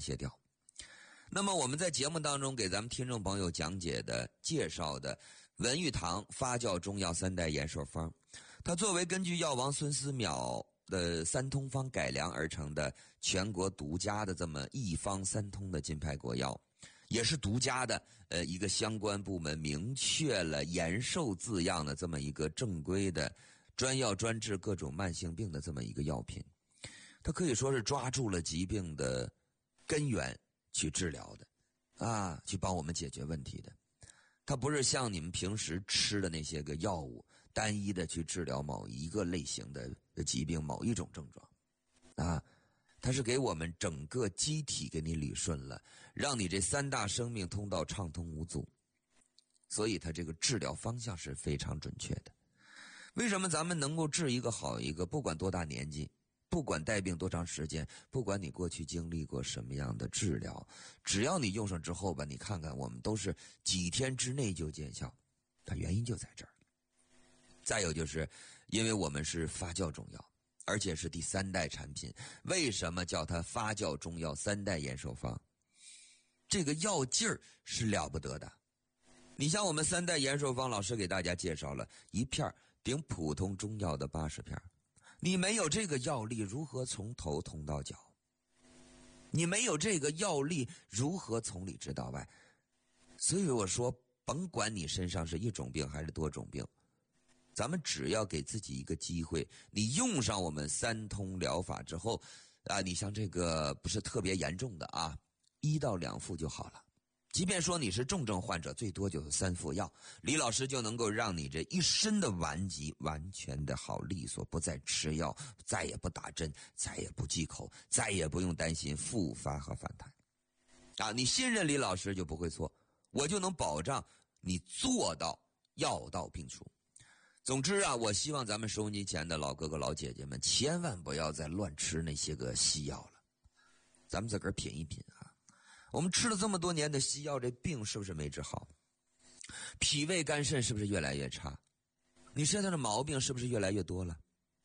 卸掉。那么我们在节目当中给咱们听众朋友讲解的介绍的文玉堂发酵中药3代延寿方，它作为根据药王孙思邈的三通方改良而成的全国独家的这么一方三通的金牌国药，也是独家的一个相关部门明确了延寿字样的这么一个正规的专药专治各种慢性病的这么一个药品。它可以说是抓住了疾病的根源去治疗的去帮我们解决问题的。它不是像你们平时吃的那些个药物单一的去治疗某一个类型的疾病某一种症状它是给我们整个机体给你捋顺了，让你这3大生命通道畅通无阻，所以它这个治疗方向是非常准确的。为什么咱们能够治一个好一个，不管多大年纪，不管带病多长时间，不管你过去经历过什么样的治疗，只要你用上之后吧，你看看我们都是几天之内就见效，它原因就在这儿。再有就是因为我们是发酵中药，而且是第3代产品。为什么叫它发酵中药3代延寿方？这个药劲儿是了不得的。你像我们3代延寿方，老师给大家介绍了一片顶普通中药的80片，你没有这个药力，如何从头通到脚？你没有这个药力，如何从里治到外？所以我说，甭管你身上是一种病还是多种病，咱们只要给自己一个机会，你用上我们3通疗法之后你像这个不是特别严重的1到2副就好了。即便说你是重症患者，最多就是3副药，李老师就能够让你这一身的顽疾完全的好利索，不再吃药，再也不打针，再也不忌口，再也不用担心复发和反弹你信任李老师就不会错，我就能保障你做到药到病除。总之我希望咱们收音机前的老哥哥老姐姐们千万不要再乱吃那些个西药了，咱们自个儿品一品我们吃了这么多年的西药，这病是不是没治好？脾胃肝肾是不是越来越差？你身上的毛病是不是越来越多了？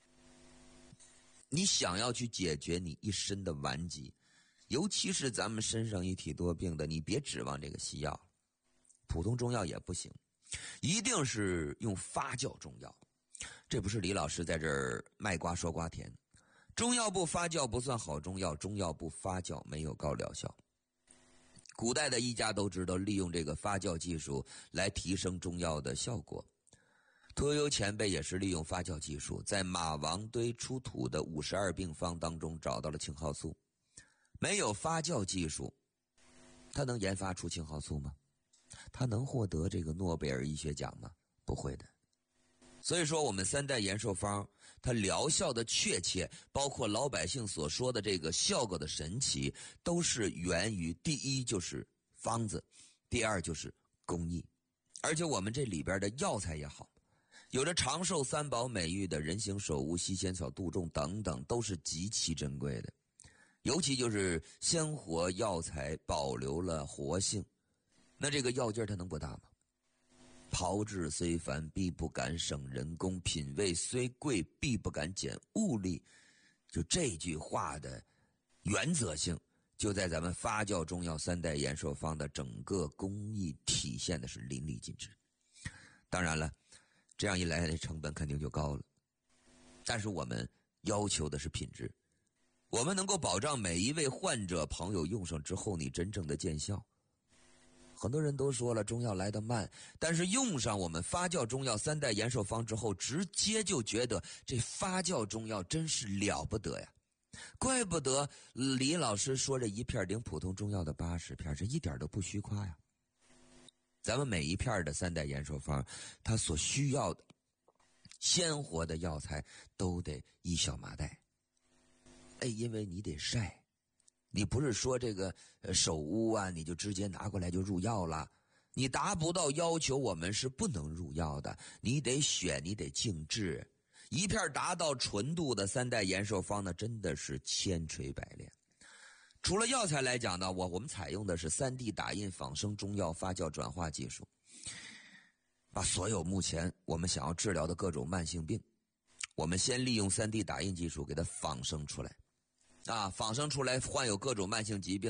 你想要去解决你一身的顽疾，尤其是咱们身上一体多病的，你别指望这个西药，普通中药也不行，一定是用发酵中药。这不是李老师在这儿卖瓜说瓜甜，中药不发酵不算好中药，中药不发酵没有高疗效。古代的医家都知道利用这个发酵技术来提升中药的效果。屠呦呦前辈也是利用发酵技术，在马王堆出土的52病方当中找到了青蒿素。没有发酵技术，他能研发出青蒿素吗？他能获得这个诺贝尔医学奖吗？不会的。所以说我们3代延寿方它疗效的确切，包括老百姓所说的这个效果的神奇，都是源于第一就是方子，第二就是工艺。而且我们这里边的药材也好，有着长寿3宝美誉的人形首乌、西仙草、杜仲等等，都是极其珍贵的。尤其就是鲜活药材保留了活性，那这个药劲儿它能不大吗？炮制虽繁，必不敢省人工；品味虽贵，必不敢减物力。就这句话的原则性，就在咱们发酵中药3代延寿方的整个工艺体现的是淋漓尽致。当然了，这样一来成本肯定就高了，但是我们要求的是品质，我们能够保障每一位患者朋友用上之后你真正的见效。很多人都说了中药来得慢，但是用上我们发酵中药3代延寿方之后，直接就觉得这发酵中药真是了不得呀！怪不得李老师说这一片顶普通中药的80片，这一点都不虚夸呀。咱们每一片的3代延寿方，它所需要的鲜活的药材都得一小麻袋。因为你得晒，你不是说这个手乌你就直接拿过来就入药了，你达不到要求，我们是不能入药的。你得选，你得静置。一片达到纯度的3代延寿方呢，真的是千锤百炼。除了药材来讲呢，我们采用的是3D 打印仿生中药发酵转化技术，把所有目前我们想要治疗的各种慢性病，我们先利用3D 打印技术给它仿生出来。仿生出来患有各种慢性疾病